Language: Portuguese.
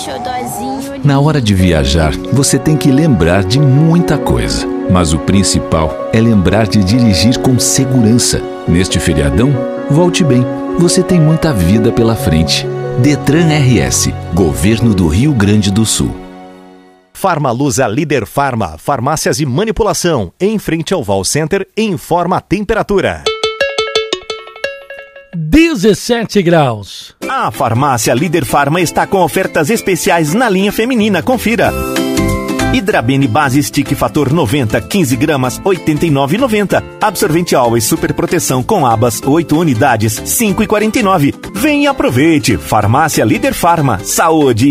xodózinho. Na hora de viajar, você tem que lembrar de muita coisa. Mas o principal é lembrar de dirigir com segurança. Neste feriadão, volte bem. Você tem muita vida pela frente. Detran RS, Governo do Rio Grande do Sul. Farmalusa Líder Farma, farmácias e manipulação, em frente ao Val Center, informa a temperatura. 17 graus. A farmácia Líder Farma está com ofertas especiais na linha feminina, confira. Hidrabene Base Stick Fator 90, 15 gramas, R$ 89,90. Absorvente Always Super Proteção com abas, 8 unidades, R$ 5,49. Vem e aproveite. Farmácia Líder Farma. Saúde